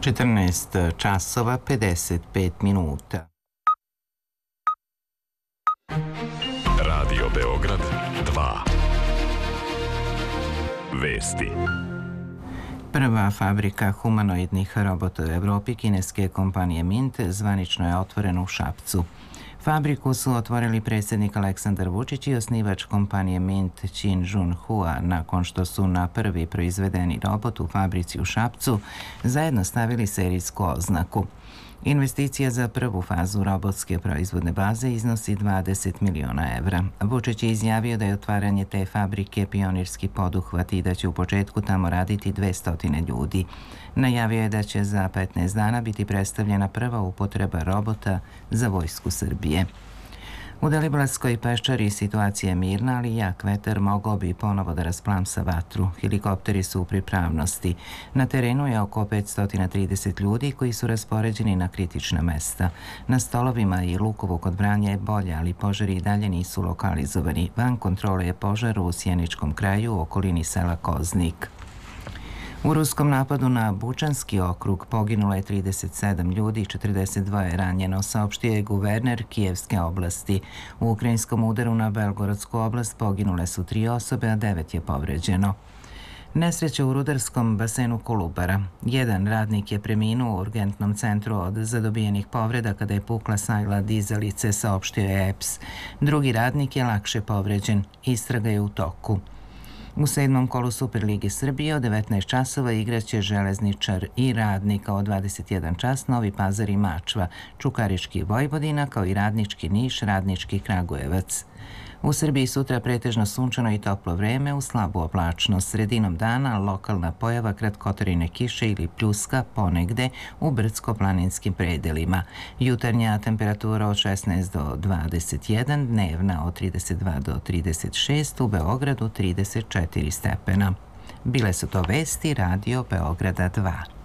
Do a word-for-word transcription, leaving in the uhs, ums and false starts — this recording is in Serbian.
četrnaest časova pedeset pet minuta. Radio Beograd dva. Vesti. Prva fabrika humanoidnih robota u Evropi kineske kompanije Mint zvanično je otvorena u Šapcu. Fabriku su otvorili predsjednik Aleksandar Vučić i osnivač kompanije Mint Qin Jun Hua nakon što su na prvi proizvedeni robot u fabrici u Šapcu zajedno stavili serijsku oznaku. Investicija za prvu fazu robotske proizvodne baze iznosi dvadeset miliona evra. Vučić je izjavio da je otvaranje te fabrike pionirski poduhvat i da će u početku tamo raditi dvesta ljudi. Najavio je da će za petnaest dana biti predstavljena prva upotreba robota za vojsku Srbije. U Deliblatskoj peščari situacija je mirna, ali jak vetar mogao bi ponovo da rasplamsa vatru. Helikopteri su u pripravnosti. Na terenu je oko petsto trideset ljudi koji su raspoređeni na kritična mesta. Na stolovima i Lukovo kod Vranja je bolje, ali požari i dalje nisu lokalizovani. Van kontrole je požar u Sjeničkom kraju u okolini sela Koznik. U ruskom napadu na Bučanski okrug poginulo je trideset sedam ljudi i četrdeset dva je ranjeno, saopštio je guverner Kijevske oblasti. U ukrajinskom udaru na Belgorodsku oblast poginule su tri osobe, a devet je povređeno. Nesreća u rudarskom basenu Kolubara. Jedan radnik je preminuo u urgentnom centru od zadobijenih povreda kada je pukla sajla dizalice, saopštio je E P S. Drugi radnik je lakše povređen. Istraga je u toku. U sedmom kolu Superlige Srbije od devetnaest časova igraće Železničar i Radnik, a od dvadeset jedan čas Novi Pazar i Mačva, Čukarički Vojvodina, kao i Radnički Niš, Radnički Kragujevac. U Srbiji sutra pretežno sunčano i toplo vreme u slabu oblačnost. Sredinom dana lokalna pojava kratkotrajne kiše ili pljuska ponegde u brdsko-planinskim predelima. Jutarnja temperatura od šesnaest do dvadeset jedan, dnevna od trideset dva do trideset šest, u Beogradu trideset četiri stepena. Bile su to vesti Radio Beograda dva.